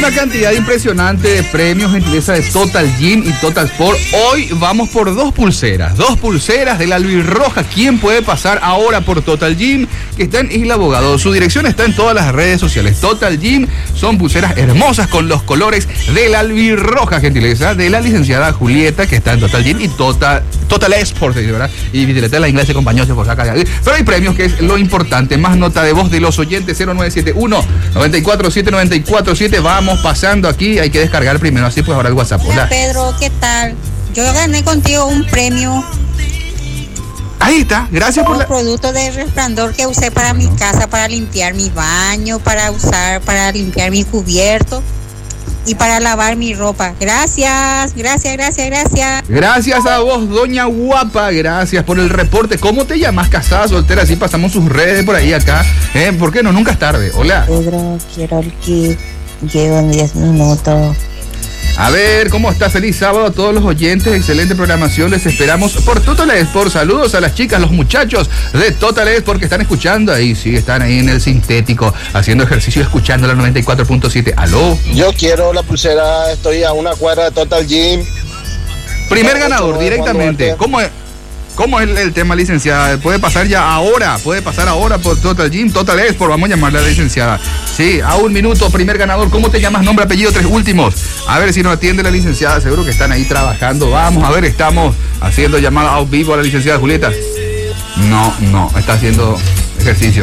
una cantidad impresionante de premios, gentileza de Total Gym y Total Sport. Hoy vamos por dos pulseras de la albirroja. ¿Quién puede pasar ahora por Total Gym? Que está en Isla Abogado. Su dirección está en todas las redes sociales. Total Gym son pulseras hermosas con los colores de la albirroja, gentileza de la licenciada Julieta, que está en Total Gym y Total Sport, ¿verdad? Y Violeta la inglés se acompañó, se por acá. Pero hay premios, que es lo importante. Más nota de voz de los oyentes, 0971-947-947. Vamos pasando aquí, hay que descargar primero, así pues ahora el WhatsApp. Hola Pedro, ¿qué tal? Yo gané contigo un premio. Ahí está, gracias por la... producto de Resplandor que usé para mi casa, para limpiar mi baño, para limpiar mi cubierto y para lavar mi ropa. Gracias. Gracias a vos, doña guapa, gracias por el reporte. ¿Cómo te llamas? ¿Casada, soltera? Así pasamos sus redes por ahí acá. ¿Por qué no? Nunca es tarde. Hola. Pedro, quiero el kit. Llego en 10 minutos. A ver, ¿cómo está? Feliz sábado a todos los oyentes, excelente programación, les esperamos por Total Sport. Saludos a las chicas, los muchachos de Total Sport que están escuchando ahí, sí, están ahí en el sintético, haciendo ejercicio, escuchando la 94.7. ¿Aló? Yo quiero la pulsera, estoy a una cuadra de Total Gym. Primer ganador, directamente. ¿Cómo es el tema, licenciada? ¿Puede pasar ya ahora? ¿Puede pasar ahora por Total Gym, Total Sport? Vamos a llamarle a la licenciada. Sí, a un minuto, primer ganador. ¿Cómo te llamas? Nombre, apellido, 3 últimos. A ver si nos atiende la licenciada. Seguro que están ahí trabajando. Vamos a ver, estamos haciendo llamada a vivo a la licenciada Julieta. No, está haciendo ejercicio.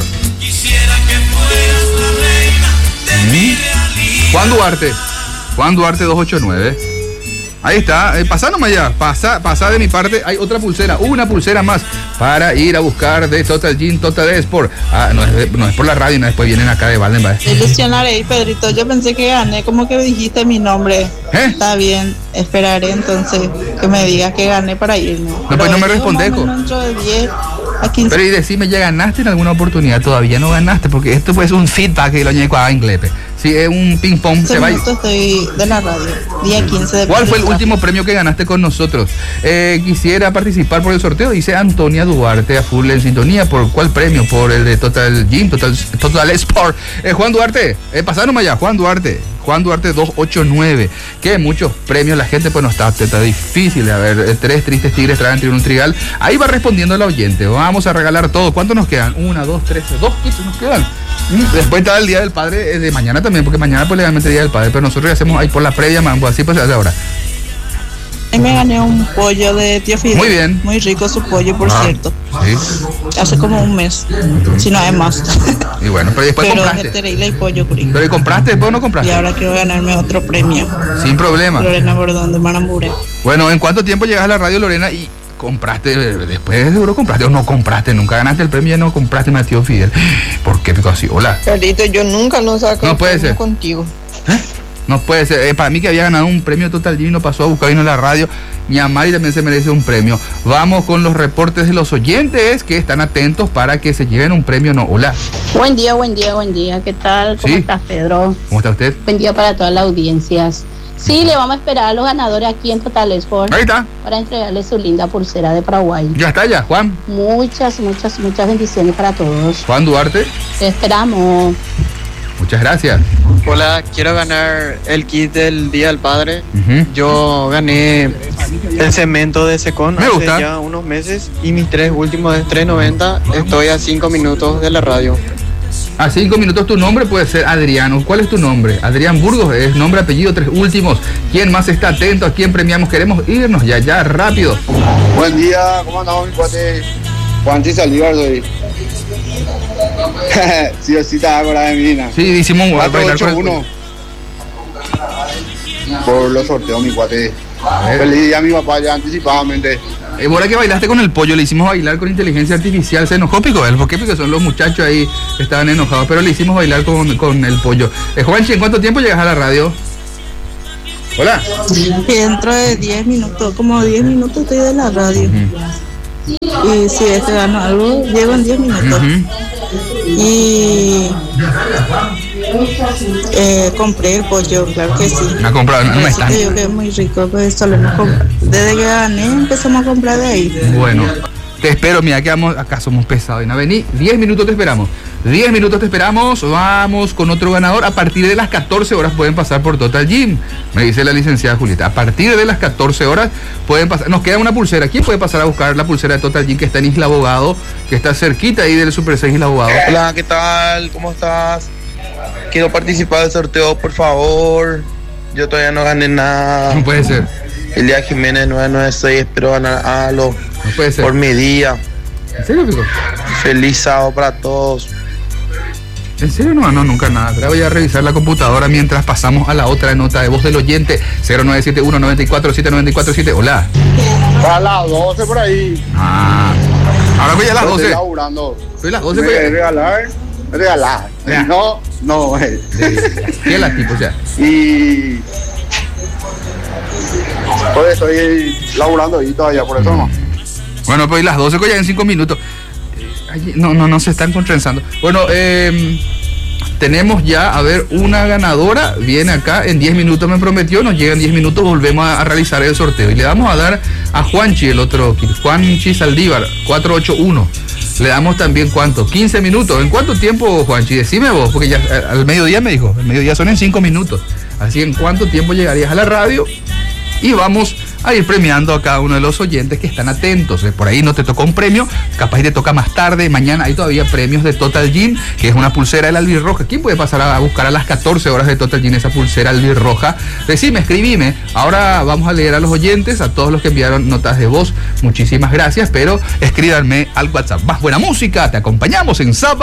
Juan Duarte 289. Ahí está, pasá nomás ya, pasá de mi parte, hay otra pulsera, una pulsera más para ir a buscar de Total Gym, Total Sport. No es por la radio, no, después vienen acá de Valdenberg. Ilusionaré, Pedrito, yo pensé que gané, como que dijiste mi nombre. Está bien, esperaré entonces que me digas que gané para irme. No, pues no me respondes. Dentro de 10 a 15. Pero y decime, ¿ya ganaste en alguna oportunidad? Todavía no ganaste, porque esto pues es un feedback que lo añeco a inglés. Si es un ping pong, se va. Estoy de la radio, día 15 de ¿Cuál fue el último premio que ganaste con nosotros? Quisiera participar por el sorteo, dice Antonia Duarte, a full en sintonía. ¿Por cuál premio? Por el de Total Gym, Total Sport. Juan Duarte, pasá nomás ya, Juan Duarte 289. Que muchos premios, la gente pues no está difícil. A ver, 3 tristes tigres traen un trigal. Ahí va respondiendo el oyente. Vamos a regalar todo. ¿Cuántos nos quedan? 1, 2, 3, 2 kits nos quedan. Después está el Día del Padre de mañana también, porque mañana pues legalmente el Día del Padre, pero nosotros ya hacemos ahí por la previa, mambo, así pues se hace ahora. Me gané un pollo de tío Fidel. Muy bien. Muy rico su pollo, por cierto. Sí. Hace como un mes, si no es más. Y bueno, pero después compraste. Pero el pollo, ¿Pero compraste después o no compraste? Y ahora quiero ganarme otro premio. Sin problema. Lorena Bordón de Marambure. Bueno, ¿en cuánto tiempo llegas a la radio, Lorena? Y compraste, después seguro compraste o no compraste, nunca ganaste el premio y no compraste a tío Fidel. ¿Por qué pico así? Hola. Carlito, yo nunca lo saco. No puede ser. Contigo. No puede ser. Para mí que había ganado un premio Total Gym, no pasó a buscar, vino a la radio. Mi Amari también se merece un premio. Vamos con los reportes de los oyentes que están atentos para que se lleven un premio. No, hola. Buen día. ¿Qué tal? ¿Cómo estás, Pedro? ¿Cómo está usted? Buen día para todas las audiencias. Sí, le vamos a esperar a los ganadores aquí en Total Sport. Ahí está. Para entregarles su linda pulsera de Paraguay. Ya está, ya, Juan. Muchas bendiciones para todos. Juan Duarte. Te esperamos. Muchas gracias. Hola, quiero ganar el kit del Día del Padre. Yo gané el cemento de Secon hace ya unos meses y mis 3 últimos de 3.90. Estoy a 5 minutos de la radio. A 5 minutos. Tu nombre puede ser Adriano. ¿Cuál es tu nombre? Adrián Burgos, es nombre, apellido, 3 últimos. ¿Quién más está atento? ¿A quién premiamos? Queremos irnos ya, rápido. Buen día, ¿cómo andamos, mi cuate? Juan Saldívar soy. Sí o sí te acordás de mí, ¿no? Sí, hicimos un 481 por los sorteos, mi cuate. Feliz día a mi papá ya anticipadamente. Ahora que bailaste con el pollo, le hicimos bailar con inteligencia artificial. Se enojó Pico, porque son los muchachos ahí que estaban enojados, pero le hicimos bailar con el pollo. Juanchi, ¿en cuánto tiempo llegas a la radio? Hola. Dentro de 10 minutos, como 10 minutos estoy de la radio. Y si gano algo, llego en 10 minutos. Y compré el pollo, claro que sí. ¿Me ha comprado? No me están. Yo que es muy rico, pues desde que gané empezamos a comprar de ahí. Bueno, te espero, mira que vamos, acá somos pesados. Vení, 10 minutos te esperamos. 10 minutos te esperamos. Vamos con otro ganador. A partir de las 14 horas pueden pasar por Total Gym, me dice la licenciada Julieta. A partir de las 14 horas pueden pasar. Nos queda una pulsera. ¿Quién puede pasar a buscar la pulsera de Total Gym que está en Isla Abogado, que está cerquita ahí del Super 6 Isla Abogado? Hola, ¿qué tal? ¿Cómo estás? Quiero participar del sorteo, por favor. Yo todavía no gané nada. No puede ser. Elías Jiménez 996, espero ganar algo. No puede ser. Por mi día. ¿En serio, Pico? Feliz sábado para todos. ¿En serio? No, nunca nada. Pero voy a revisar la computadora mientras pasamos a la otra nota de voz del oyente. 0971-94-794-7. Hola. A las 12 por ahí. Ahora voy a las 12. Estoy laburando. Soy las 12. Regalar. Ya. No. ¿Qué es la tipo, o sea? Y... pues estoy laburando ahí todavía, por eso no. Bueno, pues las 12 ya en 5 minutos. No se están contrensando. Bueno, tenemos ya, a ver, una ganadora. Viene acá, en 10 minutos me prometió. Nos llegan 10 minutos, volvemos a realizar el sorteo. Y le vamos a dar a Juanchi, el otro, Juanchi Saldívar, 481. Le damos también, ¿cuánto? 15 minutos. ¿En cuánto tiempo, Juanchi? Decime vos, porque ya al mediodía me dijo. El mediodía son en 5 minutos. Así, ¿en cuánto tiempo llegarías a la radio? Y vamos a ir premiando a cada uno de los oyentes que están atentos. Por ahí no te tocó un premio, capaz te toca más tarde. Mañana hay todavía premios de Total Gym, que es una pulsera del albirroja. ¿Quién puede pasar a buscar a las 14 horas de Total Gym esa pulsera albirroja? Decime, escribime. Ahora vamos a leer a los oyentes, a todos los que enviaron notas de voz. Muchísimas gracias, pero escríbanme al WhatsApp. Más buena música, te acompañamos en Sábado.